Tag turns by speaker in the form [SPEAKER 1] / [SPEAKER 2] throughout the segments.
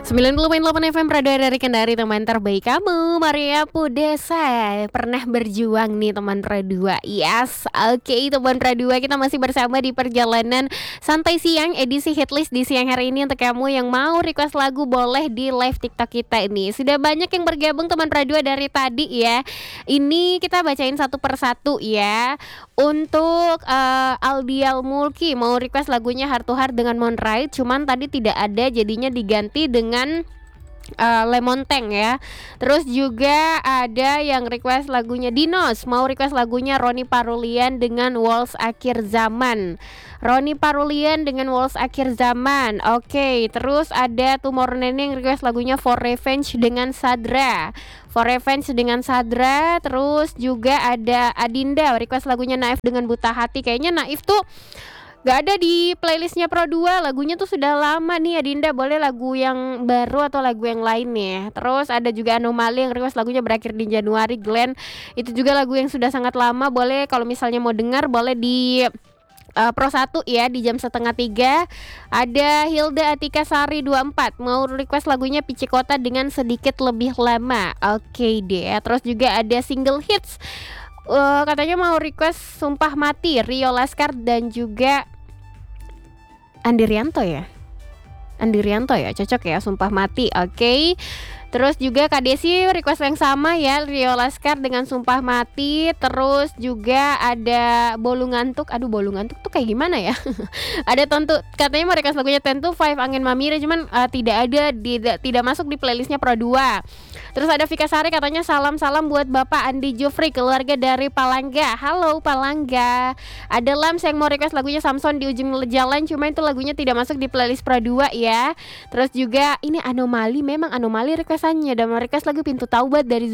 [SPEAKER 1] 90,8 FM Radio dari Kendari, teman terbaik kamu, Maria Pudesa. Pernah berjuang nih teman Radio. Yes, oke teman Radio, kita masih bersama di perjalanan santai siang edisi hitlist di siang hari ini. Untuk kamu yang mau request lagu boleh di live TikTok kita ini. Sudah banyak yang bergabung teman Radio dari tadi ya. Ini kita bacain satu persatu ya. Untuk Aldi Mulki mau request lagunya Heart to Heart dengan Moonrise, cuman tadi tidak ada, jadinya diganti dengan Lemon Tank ya. Terus juga ada yang request lagunya Dinos, mau request lagunya Roni Parulian dengan Waltz Akhir Zaman. Roni Parulian dengan Waltz Akhir Zaman. Oke, terus ada Tomorrow Neneng request lagunya For Revenge dengan Sadra. For Revenge dengan Sadra. Terus juga ada Adinda request lagunya Naif dengan Buta Hati. Kayaknya Naif tuh gak ada di playlistnya Pro 2. Lagunya tuh sudah lama nih Adinda. Boleh lagu yang baru atau lagu yang lain nih. Terus ada juga Anomali yang request lagunya Berakhir di Januari Glenn. Itu juga lagu yang sudah sangat lama. Boleh kalau misalnya mau dengar boleh di Pro 1 ya, di jam 2:30. Ada Hilda Atika Sari 24 mau request lagunya Pici Kota dengan Sedikit Lebih Lama. Oke deh. Terus juga ada single hits, katanya mau request Sumpah Mati Rio Laskar dan juga Andi Rianto ya. Andi Rianto ya, cocok ya Sumpah Mati. Oke. Terus juga Kak Desi request yang sama ya, Rio Laskar dengan Sumpah Mati. Terus juga ada Bolu Ngantuk. Aduh, Bolu Ngantuk tuh kayak gimana ya? Ada tentu, katanya mau request lagunya 10 to 5 Angin Mamire, cuman tidak ada, tidak masuk di playlistnya Pro 2. Terus ada Vika Sari katanya salam-salam buat Bapak Andi Jufri, keluarga dari Palangga. Halo Palangga. Ada Lams yang mau request lagunya Samson di Ujung Jalan, cuma itu lagunya tidak masuk di playlist Pro 2 ya. Terus juga ini Anomali, memang Anomali requestannya, dan request lagu Pintu Taubat dari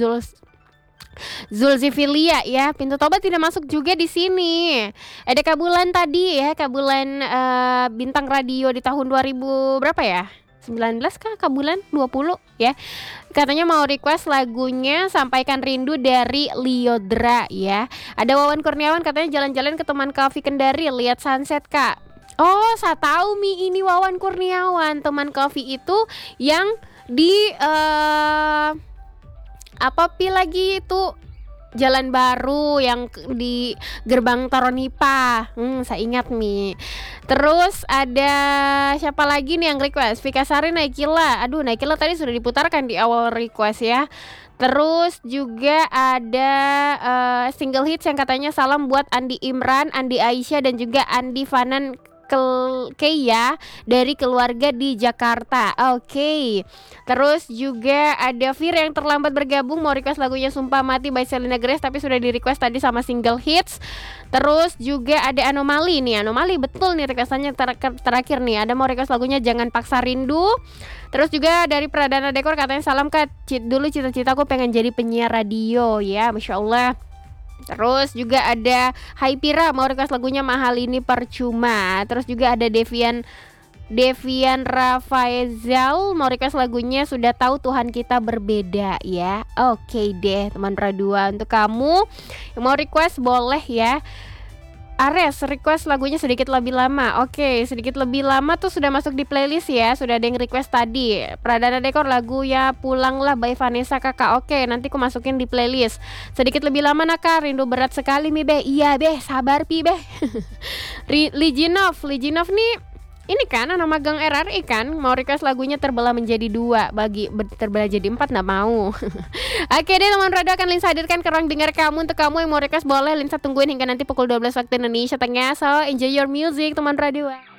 [SPEAKER 1] Zulzifilia ya. Pintu Taubat tidak masuk juga di sini. Ada Kabulan tadi ya, Kabulan bintang radio di tahun 2000 berapa ya? 19 kah, Kabulan 20 ya. Katanya mau request lagunya Sampaikan Rindu dari Liodra ya. Ada Wawan Kurniawan katanya jalan-jalan ke teman Kavi Kendari lihat sunset Kak. Oh, saya tahu ini Wawan Kurniawan, teman Kavi itu yang di lagi itu Jalan Baru yang di Gerbang Taronipa. Saya ingat nih. Terus ada siapa lagi nih yang request? Vika Sari Naikila. Aduh, Naikila tadi sudah diputarkan di awal request ya. Terus juga ada single hits yang katanya salam buat Andi Imran, Andi Aisyah dan juga Andi Fanan Keya dari keluarga di Jakarta. Oke. Terus juga ada Fir yang terlambat bergabung mau request lagunya Sumpah Mati by Selena Grace, tapi sudah di request tadi sama single hits. Terus juga ada Anomali nih. Anomali betul nih requestannya terakhir nih. Ada mau request lagunya Jangan Paksa Rindu. Terus juga dari Pradana Dekor katanya salam Kak, dulu cita-citaku pengen jadi penyiar radio ya. Masya Allah. Terus juga ada Hai Pira mau request lagunya Mahal Ini Percuma. Terus juga ada Devian Rafaezal mau request lagunya Sudah Tahu Tuhan Kita Berbeda ya. Oke deh teman Radua, untuk kamu yang mau request boleh ya. Ares request lagunya Sedikit Lebih Lama. Oke, Sedikit Lebih Lama tuh sudah masuk di playlist ya. Sudah ada yang request tadi. Pradana Dekor lagu ya Pulanglah by Vanessa Kakak. Oke, nanti aku masukin di playlist. Sedikit Lebih Lama Naka, rindu berat sekali mi beh. Iya beh, sabar pi beh. Lijinov nih ini kan anak magang RRI kan, mau request lagunya Terbelah Menjadi 2, terbelah jadi 4 nggak mau. Oke deh teman radio, akan Linsa hadirkan ke ruang dengar kamu. Untuk kamu yang mau request boleh Linsa tungguin hingga nanti pukul 12 waktu Indonesia Tengah. So enjoy your music teman radio.